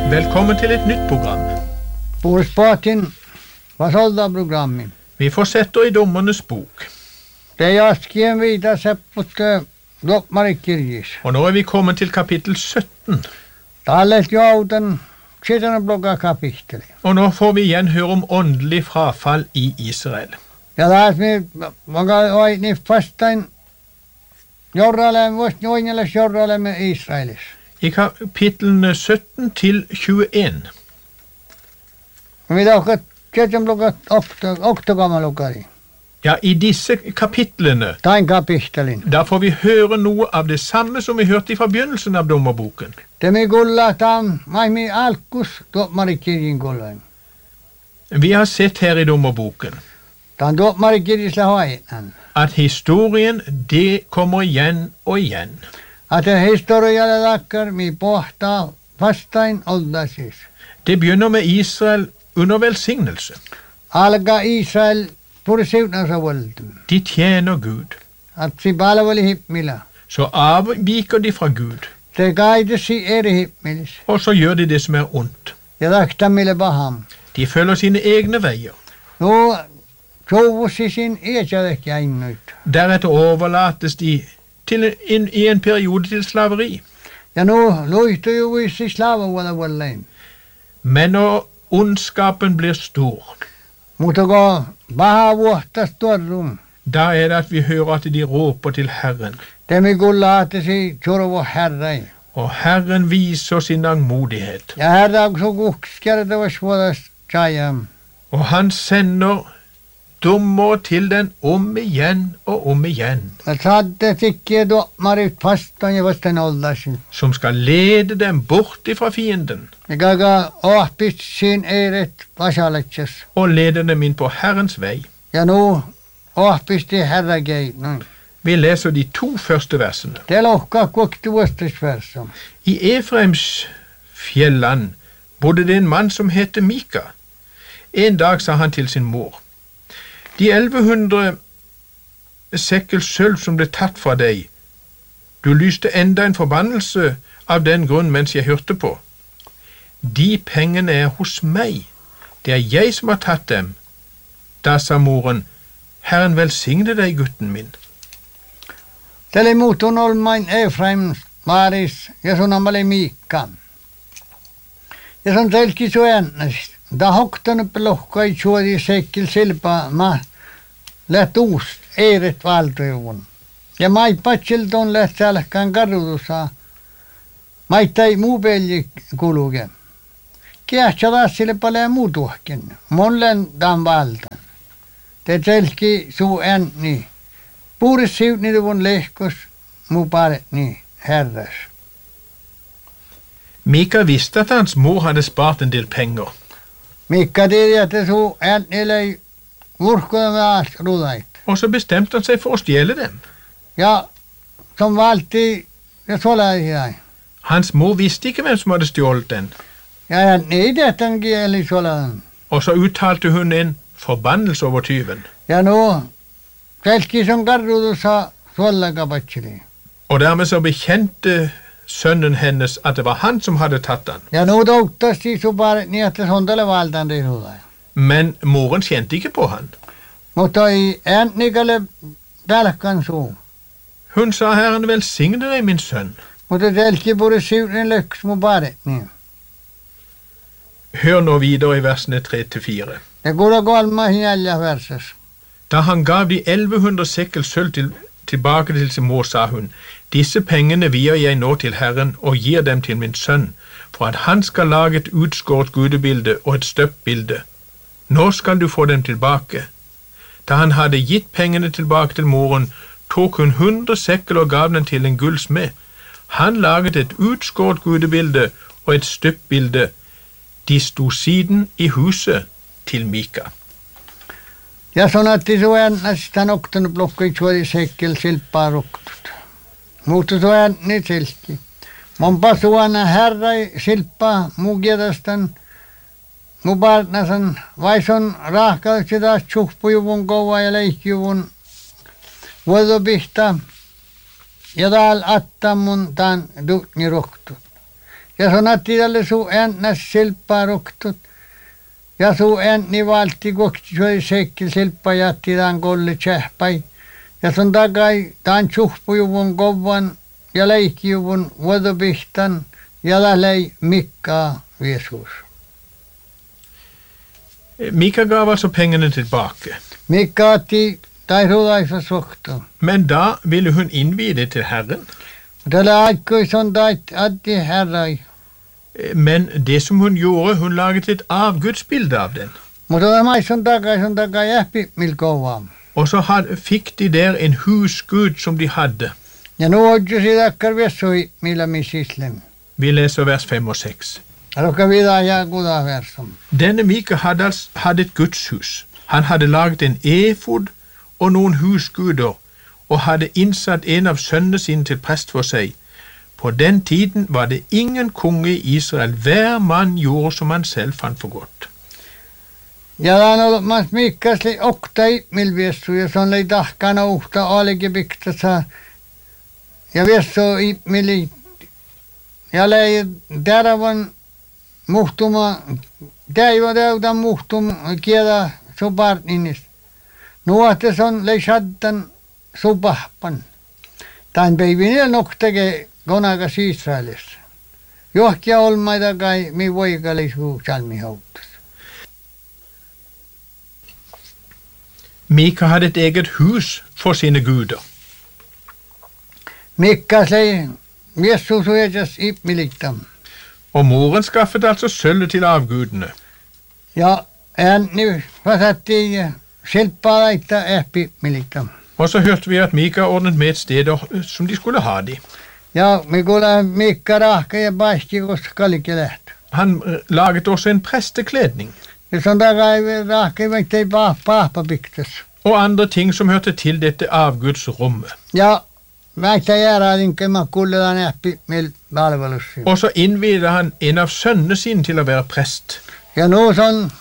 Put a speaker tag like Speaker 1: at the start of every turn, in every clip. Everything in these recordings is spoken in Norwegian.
Speaker 1: Velkommen til et nytt program.
Speaker 2: Puhuspatin vasolda-programmi.
Speaker 1: Vi fortsetter i Dommernes bok.
Speaker 2: Det jaskien vidar sepput Doppmarikirjis.
Speaker 1: Og nå er vi kommet til kapittel 17.
Speaker 2: Tallet jouten sidan blogga kapiteli.
Speaker 1: Og nå får vi igjen høre om åndelig frafall i Israel.
Speaker 2: Ja taas me oi niin vastain jorralem vost noinella jorralem Israelis.
Speaker 1: I kapitlene 17 til 21.
Speaker 2: Me tohkat sidan blogga oktogamalukari.
Speaker 1: Ja, i disse kapitlene,
Speaker 2: Tain kapittelin.
Speaker 1: da får vi høre noe av det samme som vi hørte fra begynnelsen av Dommerboken.
Speaker 2: Det me kulla tam maimi alkus Doppmarikirjin kullain.
Speaker 1: Vi har sett her i Dommerboken
Speaker 2: Tan Doppmarikirjisla hoitan.
Speaker 1: at historien, det kommer igjen og igjen.
Speaker 2: At historialle takkar mi pohtaa vastain oldasis.
Speaker 1: Det begynner med Israel under velsignelse.
Speaker 2: Alga Israel pursiutnansa voltu.
Speaker 1: De tjener Gud.
Speaker 2: At si palveli himmila.
Speaker 1: Så avviker de fra Gud,
Speaker 2: Se kaitesi eri himmilis.
Speaker 1: og så gjør de det som er ondt.
Speaker 2: Ja taktamille paham.
Speaker 1: De følger sine egne veier.
Speaker 2: No souvussi sin iätsädekki ainnoit.
Speaker 1: Deretter overlates de i en periode til slaveri.
Speaker 2: Ja no luihtu juvissi slavavuoda vuollein.
Speaker 1: Men når ondskapen blir stor,
Speaker 2: Mutta ko paha vuohtas tuorrum.
Speaker 1: da er det at vi hører at de råper til Herren.
Speaker 2: Temi kulla ahtesi survo herrai.
Speaker 1: Og Herren viser sin langmodighet.
Speaker 2: Ja herra so kukskertavas vuodas chayam.
Speaker 1: Og han sender dommer til den om igjen og om igjen,
Speaker 2: Ja sadde tikkiä Doppmarit vastaan ja vastaan oldasin.
Speaker 1: som skal lede dem bort ifra fienden,
Speaker 2: Mikä ohpitsin eiret vasaletsas.
Speaker 1: og lede dem inn på Herrens vei.
Speaker 2: Ja nu ohpisti herragei. Noin.
Speaker 1: Vi leser de 2 første versene.
Speaker 2: Det lohkaa kuokti vuostasversum.
Speaker 1: I Efraims fjelland bodde det en mann som hette Mika. En dag sa han til sin mor: De 1100 sekkel sølv som ble tatt fra deg, du lyste enda en forbannelse av den grunn mens jeg hørte på. De pengene er hos meg, det er jeg som har tatt dem. Da sa moren: Herren velsigne deg, gutten min.
Speaker 2: Teli muutun olmain Efraim maaris ja sun amale Miikka. Ja sun telki suennast. Da hoktanut lohkai suori sekkil silpa ma läht uus eiret valtuivun. Ja mai patsilton läht sälkään karrutussa. Maittai muu pelji kuluge. Kiähtsä taas sille paljon muu tuhkin. Mollen tämän valtan. Te telki suu änni. Puuris siutniduvun lehkos muu paret niin herras.
Speaker 1: Mika visste at hans mor hadde spart en del penger.
Speaker 2: Mikka tiedä, että suu änni urhkoja vaas rudait.
Speaker 1: Og så bestemte han seg for å stjele dem.
Speaker 2: Ja som valti ja solaisia.
Speaker 1: Hans mor visste ikke hvem som hadde stjålet den,
Speaker 2: Ja änni idätän kieli solan.
Speaker 1: og så uttalte hun en forbannelse over tyven.
Speaker 2: Ja no telki sun karrutussa suollaka patsili.
Speaker 1: Og dermed så bekjente sønnen hennes at det var han som hadde tatt den.
Speaker 2: Ja nu touttasti su paret niin, että sondale valtan te rudai.
Speaker 1: Men moren kjente ikke på han.
Speaker 2: Mutta ei ännikale tälkkan suu.
Speaker 1: Hun sa: Herren velsigne deg, min sønn.
Speaker 2: Mutta telki puris siutnin löks mu paret niin.
Speaker 1: Hør nå videre i versene 3-4.
Speaker 2: Ja kuulla kolma hiälja versas.
Speaker 1: Da han gav de 1100 sekkel sølv tilbake til sin mor, sa hun: Disse pengene vier jeg nå til Herren og gir dem til min sønn, for at han skal lage et utskåret gudebilde og et støpt bilde. Nå skal du få dem tilbake. Da han hadde gitt pengene tilbake til moren, tok hun 100 sekkel og gav den til en gullsmed. Han laget et utskåret gudebilde og et støpt bilde. De sto siden i huset til Mika.
Speaker 2: Ja sanatti su ennast tän oktanut blokkoi suori sekkel silppaa ruktut. Mutta su änni selki. Monpa suona herrai silppaa mu kiedastan mu partnasan vaison rahkaiksi taas tsuhpujuvun kova ja leikkijuvun vuodopihta ja täällä attaa mun tän duutni rohtut. Ja sanottiin tälle sun ennäs silppaa roktut. Ja sun enni valti kokti syöi sekkil silppaa jätti tämän kolli tsähpäi. Ja sun takai tämän tsuhpujuvun kovan ja leikkijuvun vuodopihtan ja lählei Mikkaa Jeesus.
Speaker 1: Mika gav alltså pengarna tillbaka.
Speaker 2: Mikka otti tai rudaisa suhtoon.
Speaker 1: Men da ville hun innvie det til Herren.
Speaker 2: Tällä aikkoi son tait addi herrai.
Speaker 1: Men det som hun gjorde, hun laget et avgudsbilde av den.
Speaker 2: Mutta tämä son takai jähpi milkovaa.
Speaker 1: Og så fikk de der en husgud som de hadde.
Speaker 2: Ja nu odju siitä akkar viessoi millä missislem.
Speaker 1: Vi leser vers 5 og 6.
Speaker 2: Rokka vida ja kuda versum.
Speaker 1: Denne Mika hadde et gudshus. Han hadde laget en efod og noen husguder, og hadde innsatt en av sønnene sine til prest for seg. På den tiden var det ingen konge i Israel. Hver mann gjorde som han selv fant for godt.
Speaker 2: Ja tämän ollut mas Mikkasli oktai mil viessu, ja se on lei tahkana uhta alegi piktasa. Ja viessu mili ja lei terävän muhtuma, täivä täytän muhtum kielä suparninis. Nuotes on lei shaddan supahpan. Tämän päivin noktege konakas Israelissa. Johkia olmaita kai mi voikalisuu salmihauttas.
Speaker 1: Mika hadde et eget hus for sine guder.
Speaker 2: Mikkas lei Jeesus uetas ipmilittam.
Speaker 1: Og moren skaffet altså sølvet til avgudene.
Speaker 2: Ja änni vasatti silppaa laittaa ipmilittam.
Speaker 1: Og så hørte vi at Mika ordnet med et sted som de skulle ha de.
Speaker 2: Ja me kuulee Mikka rahka ja paiski koska kalike lähtö.
Speaker 1: Han laget også en prestekledning.
Speaker 2: Ja se on takai rahka ei pahpa piktas.
Speaker 1: Og andre ting som hørte til dette avgudsrommet.
Speaker 2: Ja väitä jäärälinke mä kuuletaan ipmil palvelussi.
Speaker 1: Og så innviede han en av sønnene sine til å være prest.
Speaker 2: Ja nu on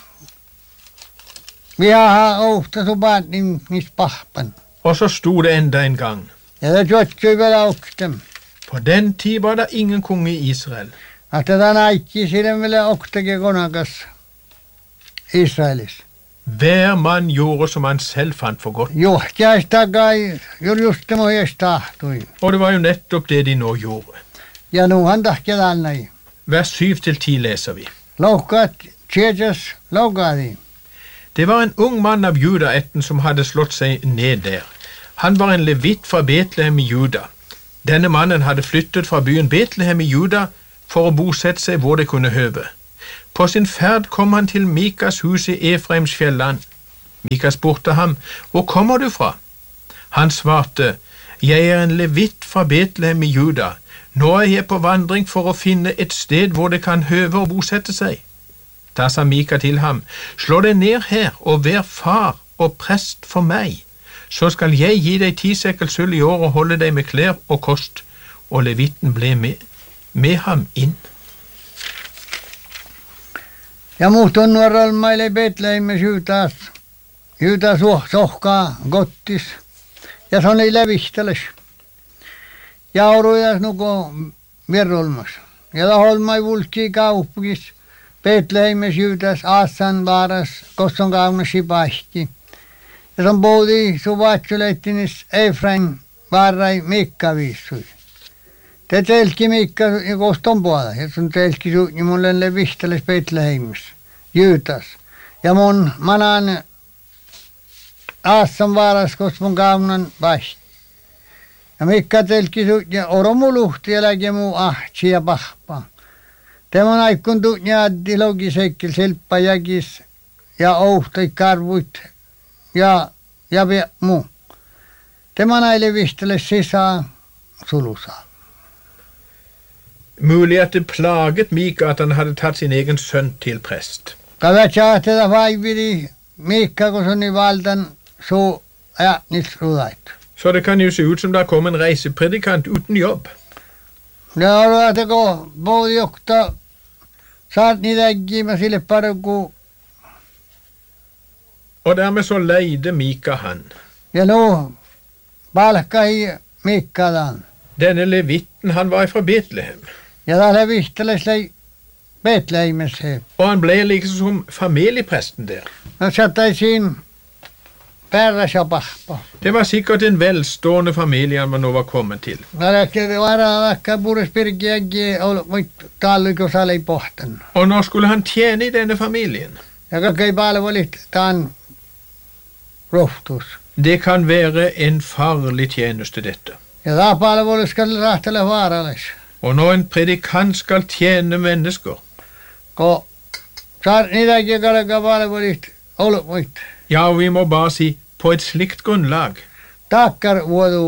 Speaker 2: vihaa ohta supaatnin mis pahpan.
Speaker 1: Og så sto det enda en gang.
Speaker 2: Ja det tjotkui vielä oktem.
Speaker 1: På den tid var det ingen konge i Israel.
Speaker 2: Että tämän aikki siden vielä oktake konakas Israelis.
Speaker 1: Hver mann gjorde som han selv fant for godt.
Speaker 2: Johtiais takai just mojes tahtui.
Speaker 1: Og det var jo nettopp det de nå gjorde.
Speaker 2: Ja nu han tahkia tannai.
Speaker 1: Vers 7-10 leser vi.
Speaker 2: Loukaat tjejas loukaadi.
Speaker 1: Det var en ung mann av judaætten som hadde slått seg ned der. Han var en levitt fra Betlehem i Juda. Denne mannen hadde flyttet fra byen Betlehem i Juda for å bosette seg hvor det kunne høve. På sin ferd kom han til Mikas hus i Efraims fjelland. Mika spurte ham, «Hvor kommer du fra?» Han svarte, «Jeg er en levitt fra Betlehem i Juda. Nå er jeg på vandring for å finne et sted hvor det kan høve å bosette seg.» Da sa Mika til ham, «Slå deg ned her og vær far og prest for meg. Så skal jeg gi deg 10 sekkel sølv i år og holde deg med klær og kost.» Og levitten ble med ham inn.
Speaker 2: Ja muutun nuorol maille Betlehemmes Juutas sohkaa gottis. Ja se on ei levihteles. Ja orujas nuko verolmas. Ja taholmai vulki kauppukis Betlehemmes Juutas Aassan vaaras kosson kaunasi pahki. Ja se on poudi suvaatsuleittinis Efraim vaarai Mikka viissui. Te telki Mikka ja koston puolella. Ja sun telki suutni mulle levihteles Betlehemmes Juutas. Ja mun manan Aassan vaaras koston kaunan pahki. Ja Mikka telki suutni oromuluhti ja lägi muu ahtsi ja pahpa. Tämän aikun tuutni addi logisekkel silppa jäkis ja ouhtoi karvuit ja muu. Tämän aile vihteles sisään sulusaa.
Speaker 1: Mulig at det plaget Mika at han hadde tatt sin egen sønn til prest.
Speaker 2: Kavetsaa tätä vaividi Mikka, kun on valdan så nitrudait.
Speaker 1: Så det kan jo se ut som det kom en reisepredikant uten jobb.
Speaker 2: Ja arvatako poudi jokta saat niitä äggimä sille parku.
Speaker 1: Og dermed så leide Mika han.
Speaker 2: Ja nu palkkai Mikkadan.
Speaker 1: Denne levitten, han var fra Betlehem.
Speaker 2: Ja täällä vihteläslei Betleimessä.
Speaker 1: Og han ble liksom som familiepresten der.
Speaker 2: No sattaisiin pärrässä pahpa.
Speaker 1: Det var sikkert en velstående familie han nå var kommet til.
Speaker 2: Välkkä varaa vaikka puhdas pirkiäkin ollut talliko salei pohtan.
Speaker 1: Og nå skulle han tjene i denne familien.
Speaker 2: Ja kaikki palvelit tämän rohtuus.
Speaker 1: Det kan være en farlig tjeneste, dette.
Speaker 2: Ja tämä palvelu skal rahtele vaarallis.
Speaker 1: Og når en predikant skal tjene mennesker,
Speaker 2: Kun saar niitäkin kalka palvelit ollut voit.
Speaker 1: ja, vi må bare si, på et slikt grunnlag,
Speaker 2: Takkar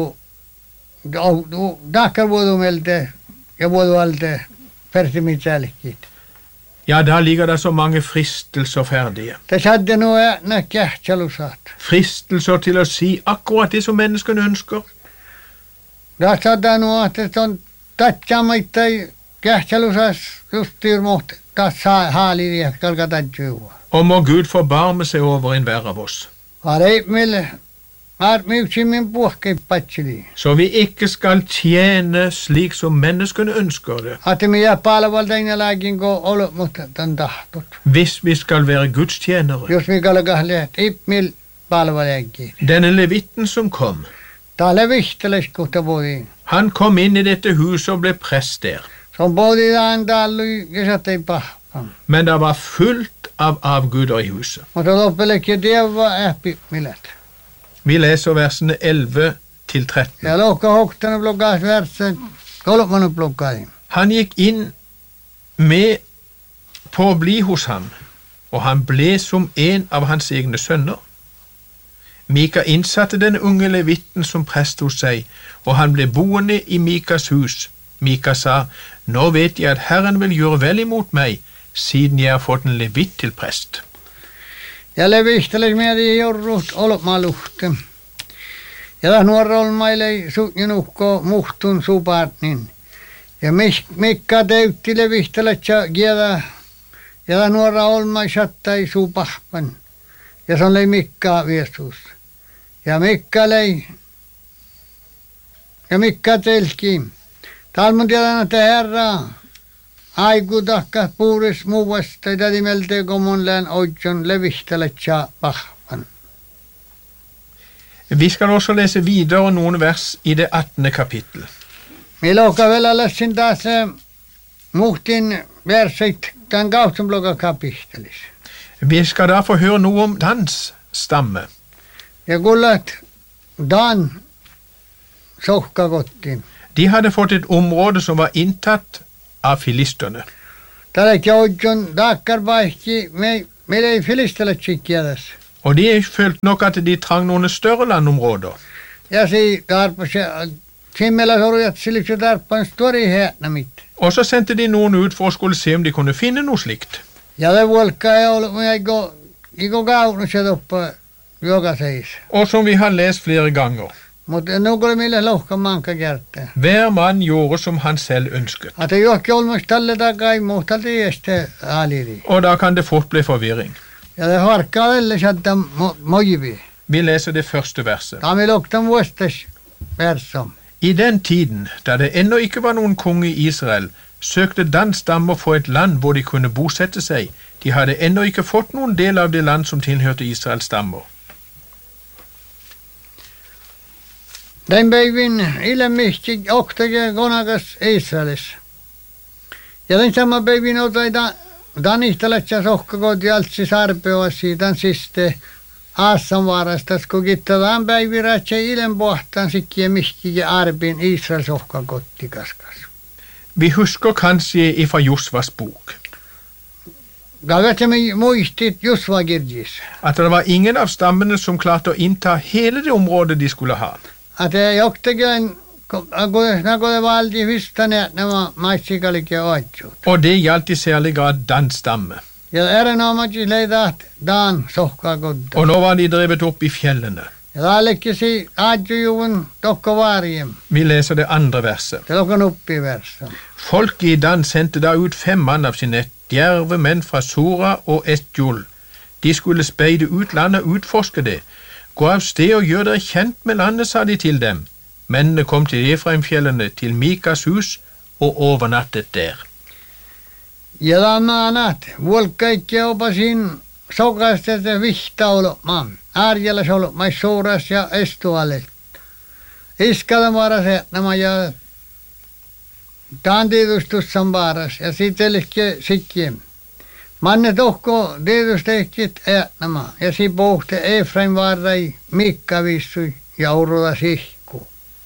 Speaker 2: vuodu meiltä ja vuodu alte persimitsälikkiit.
Speaker 1: ja, da ligger det så mange fristelser ferdige.
Speaker 2: Tässä hadde nu nä kähtsälusaat.
Speaker 1: Fristelser til å si akkurat det som menneskene ønsker.
Speaker 2: Tässä hadde nu että on tatsamittai kähtsälusaas justiin mohti. Tässä haali ja kalka tatjuua.
Speaker 1: Og må Gud forbarme seg over enhver av oss,
Speaker 2: Arei meille yksimmin puhkei patsili.
Speaker 1: så vi ikke skal tjene slik som menneskene ønsker det,
Speaker 2: Ate me jää palvelta inä lääkin kun ollut, mutta tämän tahtot.
Speaker 1: hvis vi skal være Guds tjenere.
Speaker 2: Jos me kalka lehet, ippmil palveleekin.
Speaker 1: Denne levitten som kom,
Speaker 2: Täällä vihteles kohta voi.
Speaker 1: han kom inn i dette huset og ble prest der.
Speaker 2: Se on pohditaan täällä ja sattei pahpan.
Speaker 1: Men det var fullt av avguder i huset.
Speaker 2: Mutta loppelekin tievä ähpi millet.
Speaker 1: Vi leser versene 11 til 13.
Speaker 2: Ja lohka hoktana blokkaas värtsen, kolmanu blokkain.
Speaker 1: Han gikk inn med på å bli hos ham, og han ble som en av hans egne sønner. Mika innsatte den unge levitten som prest hos seg, og han ble boende i Mikas hus. Mika sa, nå vet jeg at Herren vil gjøre vel imot meg, siden jeg har fått en levitt til prest.
Speaker 2: Ja levihteles mieti jorrut olmaa luhte. Ja nuora olmailei suutnukko muhtun supaatnin. Ja Mikka täytti levihtelet ja kiedä. Ja nuora olmai sattai supahpan. Ja se on lei Mikka viesus. Ja Mikka lei. Ja Mikka telki. Talmun tiedän, että herra. Aiku takka puuris muuvasta tädimeltä komon lään oitjon levihtelet ja pahpan.
Speaker 1: Vi skal også lese videre noen vers i det 18. kapittel.
Speaker 2: Milloin vielä lässin taas muhtin versit tämän kautsun blokan kapistelis.
Speaker 1: Vi skal da få høre noe om Dans stamme.
Speaker 2: Ja kullat Dan sohkakottiin.
Speaker 1: De hadde fått et område som var inntatt av filisterne.
Speaker 2: Tälläkin oitjon takkar vaihki, meillä ei filistelet sikkiätäs.
Speaker 1: Og de følte nok at de trang noen større landområder.
Speaker 2: Ja si tarpas, simmellä sorujat siliksi tarpan stori hätnämit.
Speaker 1: Og så sendte de noen ut for å skulle se om de kunne finne noe slikt.
Speaker 2: Ja det volkkaa ei ollut, mutta eikö kaunus ja toppa joka seis.
Speaker 1: Og som vi har lest flere ganger,
Speaker 2: Mutta nukulle mille lohka manka kertaa.
Speaker 1: hver mann gjorde som han selv ønsket.
Speaker 2: Ate johonkin olmasta tälle takai muhtalta este aliri.
Speaker 1: Og da kan det fort bli forvirring.
Speaker 2: Ja det harkkaa välillä sieltä mojivi.
Speaker 1: Vi leser det første verset.
Speaker 2: Tämä loktan vuostas versom.
Speaker 1: I den tiden, da det ennå ikke var noen konge i Israel, søkte Dans stammer for et land hvor de kunne bosette seg. De hadde ennå ikke fått noen del av det land som tilhørte Israels stammer.
Speaker 2: Den päivin ilmihti oktage konakas Israelis. Ja den sama päivin otai Danihtalat ja sohkakot jaltsi sarpeoasi tämän siste Aassan varastas, kun kittävään päiviratse ilen pohtaan sikkiä mihkikin arbin Israel sohkakotti kaskas.
Speaker 1: Vi husker kanskje ifra Josvas bok
Speaker 2: Kagatsemme muistit Josva kirjis.
Speaker 1: at det var ingen av stammene som klarte å innta hele det området de skulle ha.
Speaker 2: Att joktakin, kun det valti hystäneet nämä maitsikalikin oitsut.
Speaker 1: Og det gjaldt i særlig grad Dans stamme.
Speaker 2: Ja erinomaisesti leidat Dan sohkakotta.
Speaker 1: Og nå var de drevet opp i fjellene.
Speaker 2: Ja tällekin adjujuvun tokko varjem.
Speaker 1: Vi leser det andre verset.
Speaker 2: Se lokon uppi versa.
Speaker 1: Folket i Dan sendte da ut 5 mann av sine djerve menn fra Sora og Etjol. De skulle speide ut landet og utforske det. Gå av sted og gjør dere kjent med landet, sa de til dem. Mennene kom til Efraimfjellene, til Mikas hus, og overnattet der.
Speaker 2: Ja tamanat, vuolkkaikki opasin sokastete vihtaulokmaan. Arjalla solokmais suuras ja estualet. Iskalamaan nämä ja taantiedustussan vaaras ja sitelke sikkiem. Manne tohko tiedustekit nämä ja si pohte Efraim vaarai Mikka vissui ja Aurora sihku.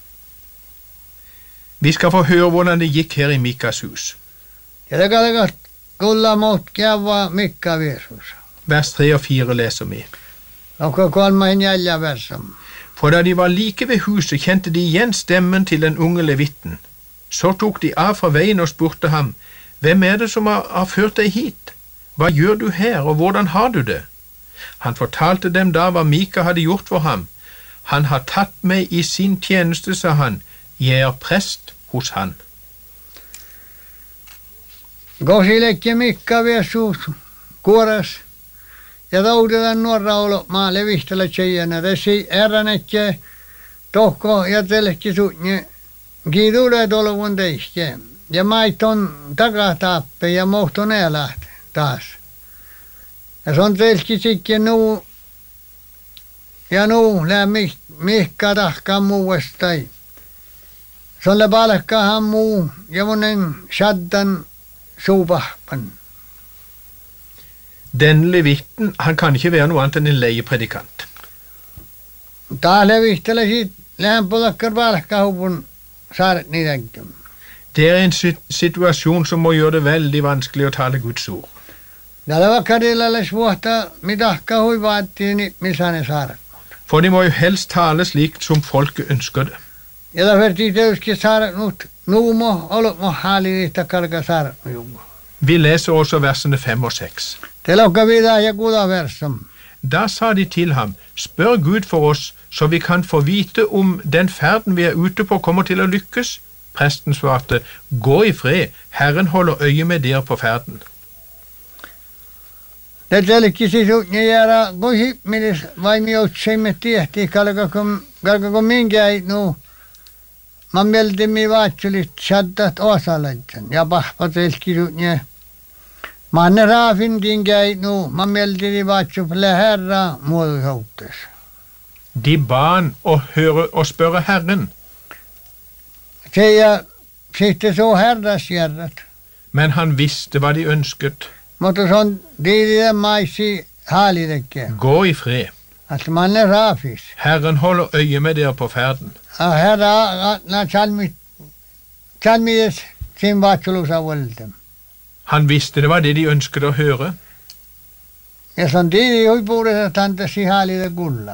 Speaker 1: Vi skal få høre hvordan det gikk her i Mikas hus.
Speaker 2: Ja det kalkas kulla mot kävaa Mikka vissus.
Speaker 1: Vers 3 og 4 leser vi.
Speaker 2: Nokko 3-4 versum.
Speaker 1: For da de var like ved huset, kjente de igjen stemmen til den unge levitten. Så tok de av fra veien og spurte ham, hvem er det som har ført deg hit? Hva gjør du her, og hvordan har du det? Han fortalte dem da hva Mika hadde gjort for ham. Han har tatt meg i sin tjeneste, sa han. Jeg er prest hos han.
Speaker 2: Gosilekki Mikka vissus kuoras. Ja taudetaan nuorra olo maalle vihtellä tjeijänä. Tässä eränekke tohko ja telekki suutne kiitule tolvun teiske. Ja maiton takatappe ja mohton eläht taas. Ja se on telkki sikke nuu ja nuu lää mihka tahkaa muuestai. Se on palkkahan muu ja monen shaddan suupahpan.
Speaker 1: Den levitten, han kan ikke være noe annet enn en leiepredikant.
Speaker 2: Taas levihtele siit lämpölakkar palkkahupun saaret niitäkin.
Speaker 1: Det er en situasjon som må gjøre det veldig vanskelig å tale Guds ord.
Speaker 2: Tällä vaikka rillalle vuotta mitahka hui vaattiin missä ne saaret.
Speaker 1: For de må jo helst tale slik som folket ønsker det.
Speaker 2: Ja da verti teuski saaret nuumo olmo haaliliita kalka saaret nuumo.
Speaker 1: Vi leser også versene 5 og 6.
Speaker 2: Telokka vidar ja kuda versum.
Speaker 1: Da sa de til ham, spør Gud for oss, så vi kan få vite om den ferden vi er ute på kommer til å lykkes. Presten svarte, gå i fred, Herren holder øye med dere på ferden.
Speaker 2: Det telkki sisutne jäädä kui milis vaimi otsaimme tiehti kalka minkä ei nu. Mä mieltimi vaatsulit saddat osalaitsen ja pahpa telkki sutne. Manne raafin tinkä ei nu. Mä mieltimi vaatsufle herra muodusoutes.
Speaker 1: De ba han å høre og spørre Herren,
Speaker 2: Se ja sitten så herras järrat.
Speaker 1: men han visste hva de ønsket.
Speaker 2: Mutta se on diididen maisi haalidekke.
Speaker 1: Gå i fred,
Speaker 2: Att manne raafis.
Speaker 1: Herren holder øye med dere på ferden.
Speaker 2: Ja herra na chalmides sin vaatsulusa voltem.
Speaker 1: Han visste det var det de ønsket å høre.
Speaker 2: Ja se on diidi huipuudessa tantasi haalide kulla.